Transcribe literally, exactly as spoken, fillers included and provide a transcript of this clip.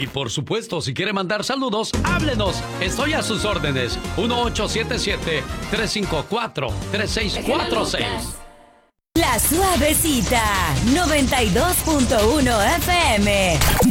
Y por supuesto, si quiere mandar saludos, háblenos. Estoy a sus órdenes. uno ocho siete siete, tres cinco cuatro, tres seis cuatro seis. La Suavecita, noventa y dos punto uno F M.